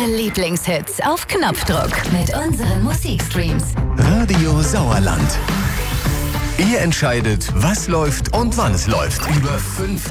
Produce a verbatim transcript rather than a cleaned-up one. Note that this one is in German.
Eure Lieblingshits auf Knopfdruck mit unseren Musikstreams. Radio Sauerland. Ihr entscheidet, was läuft und wann es läuft. Über fünf